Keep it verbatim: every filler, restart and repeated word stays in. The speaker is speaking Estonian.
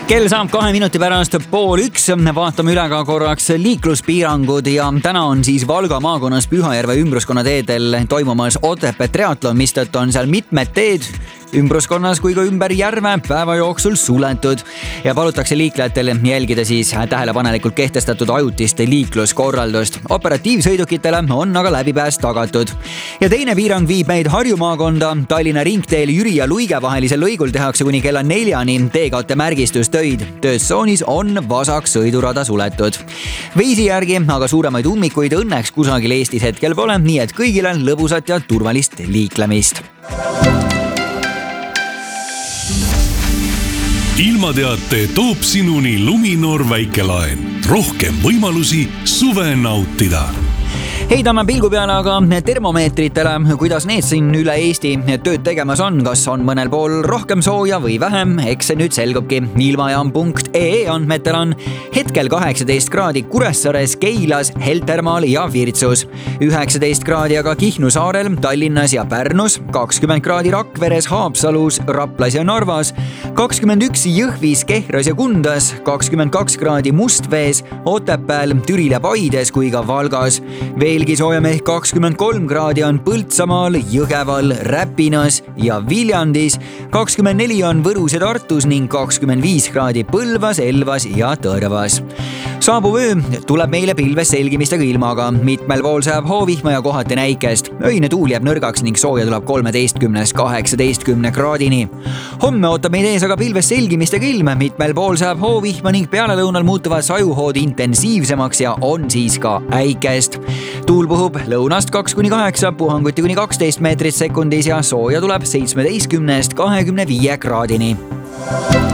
Kell saab kahe minuti pärast pool üks, vaatame üle ka korraks liikluspiirangud ja täna on siis Valga maakonnas Pühajärve ümbruskonna teedel toimumas Otepää triatlon, mistõttu on seal mitmed teed ümbruskonnas kui ka ümber järve päeva jooksul suletud ja palutakse liiklejatel jälgida siis tähelepanelikult kehtestatud ajutist liikluskorraldust. Operatiivsõidukitele on aga läbipääs tagatud. Ja teine piirang viib meid Harju maakonda. Tallinna ringteel Jüri ja Luige vahelisel lõigul tehakse kuni kella neljani teekatte märgistustöid. Tööstsoonis on vasak sõidurada suletud. Veisi järgi aga suuremaid ummikuid õnneks kusagil Eestis hetkel pole, nii et kõigile lõbusat ja turvalist liiklemist. Ilmateate toob sinuni Luminor väikelaen. Rohkem võimalusi suve nautida. Heidame pilgu peale aga termomeetritele, kuidas need siin üle Eesti tööd tegemas on, kas on mõnel pool rohkem sooja või vähem, eks see nüüd selgubki. Ilmajaam punkt ee andmetel on hetkel kaheksateist kraadi Kuressaares, Keilas, Heltermaal ja Virtsus, üheksateist kraadi aga Kihnu saarel, Tallinnas ja Pärnus, kakskümmend kraadi Rakveres, Haapsalus, Raplas ja Narvas, kakskümmend üks Jõhvis, Kehras ja Kundas, kakskümmend kaks kraadi Mustvees, Otepääl, Türil ja Paides kui ka Valgas. Veelgi soojem ehk kakskümmend kolm kraadi on Põltsamaal, Jõgeval, Räpinas ja Viljandis, kakskümmend neli on Võrus ja Tartus ning kakskümmend viis kraadi Põlvas, Elvas ja Tõrvas. Saabuv öö tuleb meile pilves selgimistega ilmaga. Mitmel pool sajab hoovihma ja kohati näikest. Öine tuul jääb nõrgaks ning sooja tuleb kolmeteistkümnest kaheksateistkümne kraadini. Homme ootab meid ees aga pilves selgimistega ilm. Mitmel pool sajab hoovihma ning pealelõunal muutuvad sajuhood intensiivsemaks ja on siis ka äikest. Tuul puhub lõunast kaks kuni kaheksa, puhanguti kuni kaksteist meetrit sekundis ja sooja tuleb seitsmeteistkümnest kahekümne viie kraadini.